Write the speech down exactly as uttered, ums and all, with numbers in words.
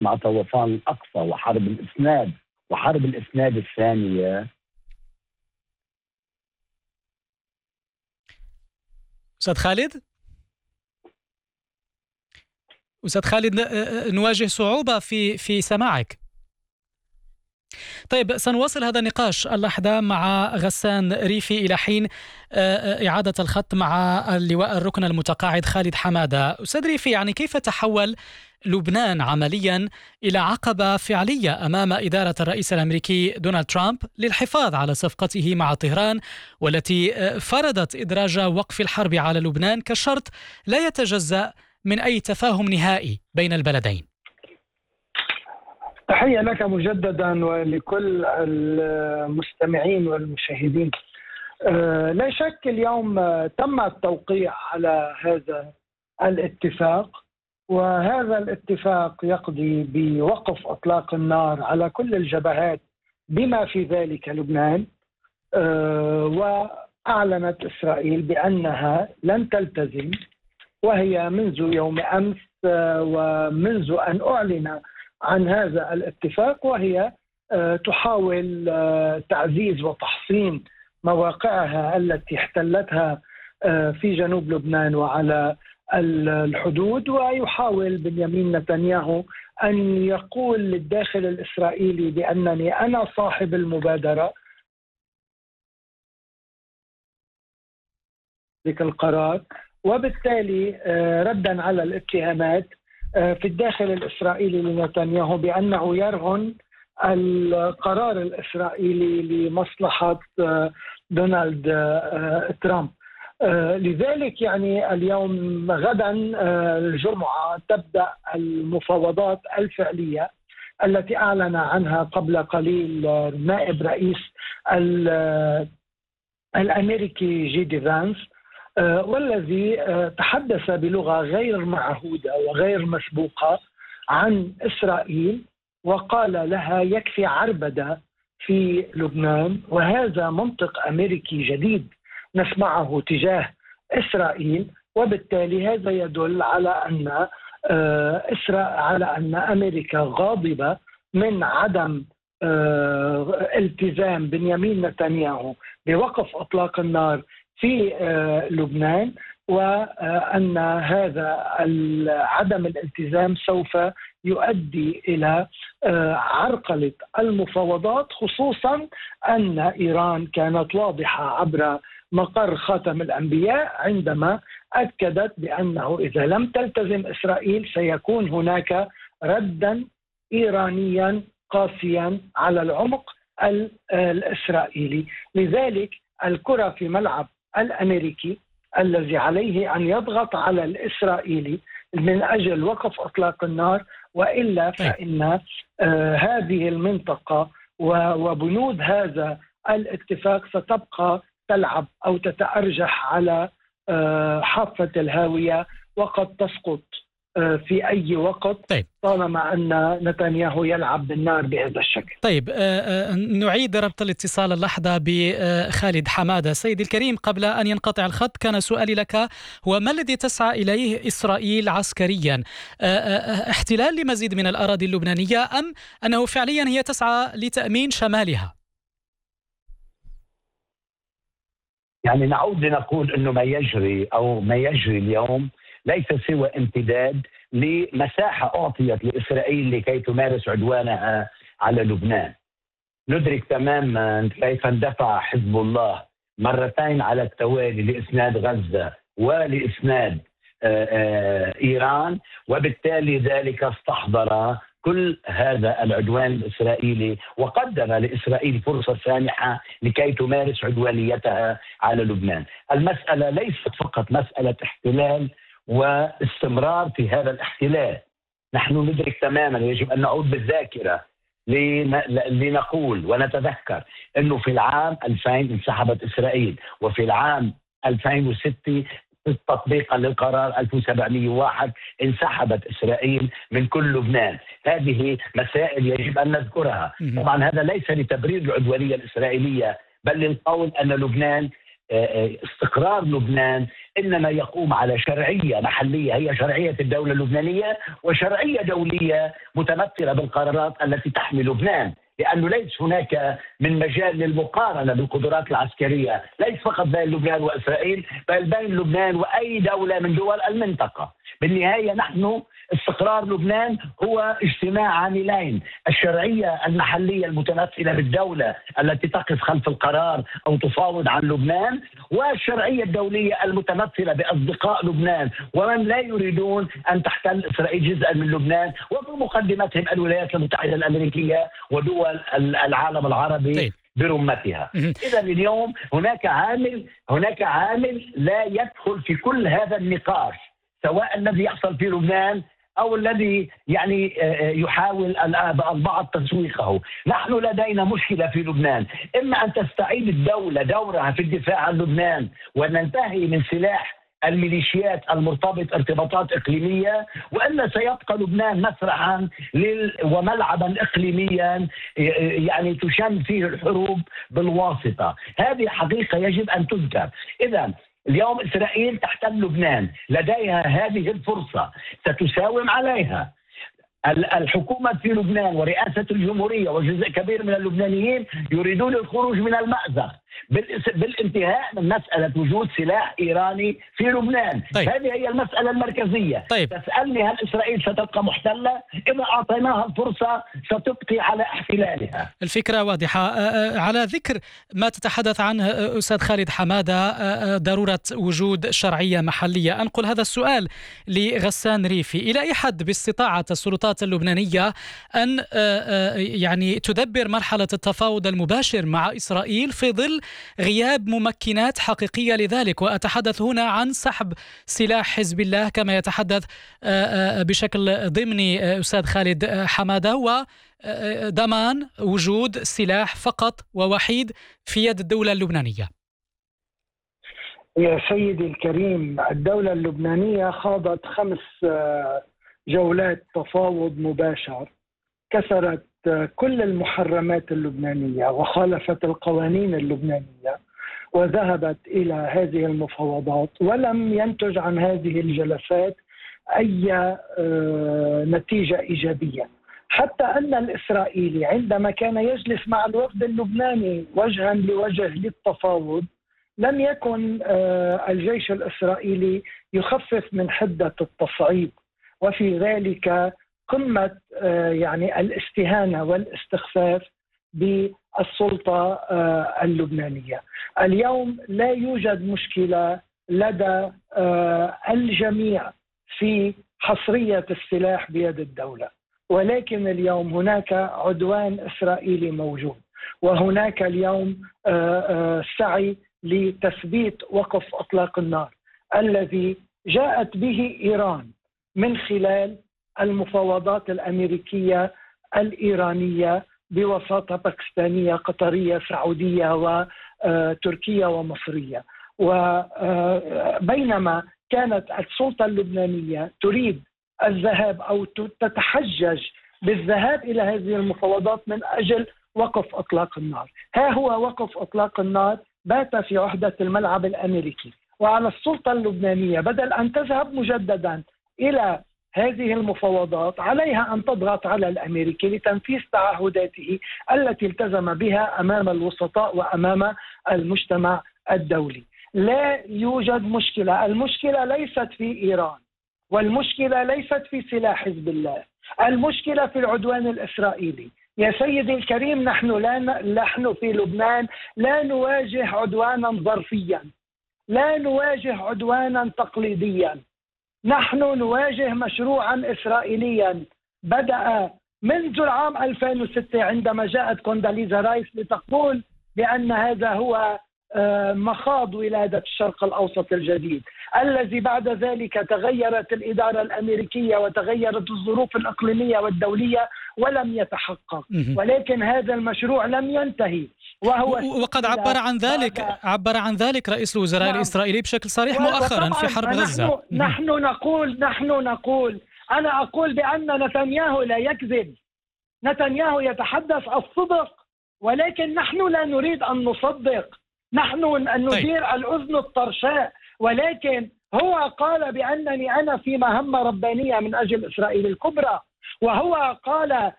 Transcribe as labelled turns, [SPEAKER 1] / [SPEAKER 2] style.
[SPEAKER 1] مع طوفان الأقصى وحرب الإسناد وحرب الإسناد الثانية.
[SPEAKER 2] أستاذ خالد أستاذ خالد نواجه صعوبة في في سماعك. طيب سنواصل هذا النقاش اللحظة مع غسان ريفي إلى حين إعادة الخط مع اللواء الركن المتقاعد خالد حمادة. أستاذ ريفي، يعني كيف تحول لبنان عمليا إلى عقبة فعلية أمام إدارة الرئيس الأمريكي دونالد ترامب للحفاظ على صفقته مع طهران، والتي فرضت إدراج وقف الحرب على لبنان كشرط لا يتجزأ من أي تفاهم نهائي بين البلدين؟
[SPEAKER 3] تحية لك مجددا ولكل المستمعين والمشاهدين. أه لا شك اليوم تم التوقيع على هذا الاتفاق، وهذا الاتفاق يقضي بوقف إطلاق النار على كل الجبهات بما في ذلك لبنان. أه وأعلنت إسرائيل بأنها لن تلتزم، وهي منذ يوم أمس أه ومنذ أن أعلن عن هذا الاتفاق وهي تحاول تعزيز وتحصين مواقعها التي احتلتها في جنوب لبنان وعلى الحدود. ويحاول بنيامين نتنياهو أن يقول للداخل الإسرائيلي بأنني أنا صاحب المبادرة ذلك القرار، وبالتالي ردا على الاتهامات في الداخل الإسرائيلي لنتنياهو بأنه يرهن القرار الإسرائيلي لمصلحة دونالد ترامب. لذلك يعني اليوم غدا الجمعة تبدأ المفاوضات الفعلية التي أعلن عنها قبل قليل نائب رئيس الأمريكي جي دي فانس، والذي تحدث بلغة غير معهودة وغير مسبوقة عن إسرائيل، وقال لها يكفي عربدة في لبنان. وهذا منطق أمريكي جديد نسمعه تجاه إسرائيل، وبالتالي هذا يدل على أن إسرائيل على أن أمريكا غاضبة من عدم التزام بنيامين نتنياهو بوقف إطلاق النار في لبنان، وأن هذا عدم الالتزام سوف يؤدي إلى عرقلة المفاوضات، خصوصا أن إيران كانت واضحة عبر مقر خاتم الأنبياء عندما أكدت بأنه إذا لم تلتزم إسرائيل سيكون هناك ردا إيرانيا قاسيا على العمق الإسرائيلي. لذلك الكرة في ملعب الأمريكي الذي عليه أن يضغط على الإسرائيلي من أجل وقف إطلاق النار، وإلا فإن آه هذه المنطقة وبنود هذا الاتفاق ستبقى تلعب أو تتأرجح على آه حافة الهاوية، وقد تسقط في أي وقت طالما أن نتنياهو يلعب بالنار بهذا الشكل.
[SPEAKER 2] طيب نعيد ربط الاتصال اللحظة بخالد حمادة. سيدي الكريم، قبل أن ينقطع الخط كان سؤالي لك هو ما الذي تسعى إليه إسرائيل عسكريا؟ احتلال لمزيد من الأراضي اللبنانية أم أنه فعليا هي تسعى لتأمين شمالها؟
[SPEAKER 1] يعني نعود لنقول أنه ما يجري أو ما يجري اليوم ليس سوى امتداد لمساحة أعطيت لإسرائيل لكي تمارس عدوانها على لبنان. ندرك تماما كيف اندفع حزب الله مرتين على التوالي لإسناد غزة ولإسناد إيران، وبالتالي ذلك استحضر كل هذا العدوان الإسرائيلي وقدم لإسرائيل فرصة سانحة لكي تمارس عدوانيتها على لبنان. المسألة ليست فقط مسألة احتلال واستمرار في هذا الاحتلال. نحن ندرك تماما، يجب أن نعود بالذاكرة لنقول ونتذكر أنه في العام ألفين انسحبت إسرائيل، وفي العام ألفين وستة تطبيقا للقرار ألف وسبعمئة وواحد انسحبت إسرائيل من كل لبنان. هذه مسائل يجب أن نذكرها. طبعا هذا ليس لتبرير العدوانية الإسرائيلية، بل للقول أن لبنان استقرار لبنان إنما يقوم على شرعية محلية هي شرعية الدولة اللبنانية، وشرعية دولية متمثلة بالقرارات التي تحمي لبنان، لأنه ليس هناك من مجال للمقارنة بالقدرات العسكرية، ليس فقط بين لبنان وإسرائيل بل بين لبنان وأي دولة من دول المنطقة. بالنهاية نحن استقرار لبنان هو اجتماع عاملين، الشرعية المحلية المتمثلة بالدولة التي تقف خلف القرار أو تفاوض عن لبنان، والشرعية الدولية المتمثلة بأصدقاء لبنان ومن لا يريدون أن تحتل إسرائيل جزءا من لبنان، وفي مقدمتهم الولايات المتحدة الأمريكية ودول العالم العربي طيب. برمتها. إذا اليوم هناك عامل هناك عامل لا يدخل في كل هذا النقاش، سواء الذي يحصل في لبنان أو الذي يعني يحاول البعض تسويقه. نحن لدينا مشكلة في لبنان، إما أن تستعيد الدولة دورها في الدفاع عن لبنان وننتهي من سلاح الميليشيات المرتبط ارتباطات إقليمية، وإلا سيبقى لبنان مسرحا وملعبا إقليميا يعني تشن فيه الحروب بالواسطة. هذه حقيقة يجب أن تذكر. إذا اليوم إسرائيل تحتل لبنان، لديها هذه الفرصة ستساوم عليها. الحكومة في لبنان ورئاسة الجمهورية وجزء كبير من اللبنانيين يريدون الخروج من المأزق بالانتهاء من مسألة وجود سلاح إيراني في لبنان. طيب. هذه هي المسألة المركزية. طيب. تسألني هل إسرائيل ستبقى محتلة؟ إذا أعطيناها الفرصة ستبقي على احتلالها.
[SPEAKER 2] الفكرة واضحة. على ذكر ما تتحدث عنه أستاذ خالد حمادة، ضرورة وجود شرعية محلية، أنقل هذا السؤال لغسان ريفي: إلى أي حد باستطاعة السلطات اللبنانية أن يعني تدبر مرحلة التفاوض المباشر مع إسرائيل في ظل غياب ممكنات حقيقية لذلك؟ وأتحدث هنا عن سحب سلاح حزب الله كما يتحدث بشكل ضمني أستاذ خالد حمادة، وضمان وجود سلاح فقط ووحيد في يد الدولة اللبنانية.
[SPEAKER 3] يا سيدي الكريم، الدولة اللبنانية خاضت خمس جولات تفاوض مباشر، كسرت كل المحرمات اللبنانية وخالفت القوانين اللبنانية وذهبت إلى هذه المفاوضات، ولم ينتج عن هذه الجلسات أي نتيجة إيجابية. حتى أن الإسرائيلي عندما كان يجلس مع الوفد اللبناني وجها لوجه للتفاوض لم يكن الجيش الإسرائيلي يخفف من حدة التصعيد، وفي ذلك قمة يعني الاستهانة والاستخفاف بالسلطة اللبنانية. اليوم لا يوجد مشكلة لدى الجميع في حصرية السلاح بيد الدولة، ولكن اليوم هناك عدوان إسرائيلي موجود، وهناك اليوم سعي لتثبيت وقف أطلاق النار الذي جاءت به إيران من خلال المفاوضات الأمريكية الإيرانية بوساطة باكستانية قطرية سعودية وتركيا ومصرية. وبينما كانت السلطة اللبنانية تريد الذهاب أو تتحجج بالذهاب إلى هذه المفاوضات من أجل وقف أطلاق النار، ها هو وقف أطلاق النار بات في عهدة الملعب الأمريكي، وعلى السلطة اللبنانية بدل أن تذهب مجددا إلى هذه المفاوضات عليها أن تضغط على الأمريكي لتنفيذ تعهداته التي التزم بها أمام الوسطاء وأمام المجتمع الدولي. لا يوجد مشكلة، المشكلة ليست في إيران، والمشكلة ليست في سلاح حزب الله، المشكلة في العدوان الإسرائيلي. يا سيدي الكريم، نحن لا نحن في لبنان لا نواجه عدوانا ظرفيا، لا نواجه عدوانا تقليديا، نحن نواجه مشروعا إسرائيليا بدأ منذ العام ألفين وستة عندما جاءت كونداليزا رايس لتقول بأن هذا هو مخاض ولادة الشرق الأوسط الجديد، الذي بعد ذلك تغيرت الإدارة الأمريكية وتغيرت الظروف الإقليمية والدولية ولم يتحقق، ولكن هذا المشروع لم ينتهي. وهو
[SPEAKER 2] وقد عبر عن ذلك عبر عن ذلك رئيس الوزراء نعم. الإسرائيلي بشكل صريح مؤخرا في حرب غزة.
[SPEAKER 3] نحن نقول نحن نقول أنا أقول بأن نتنياهو لا يكذب، نتنياهو يتحدث الصدق، ولكن نحن لا نريد أن نصدق. نحن ندير طيب. الأذن الطرشاء، ولكن هو قال بأنني أنا في مهمة ربانية من أجل إسرائيل الكبرى، وهو قال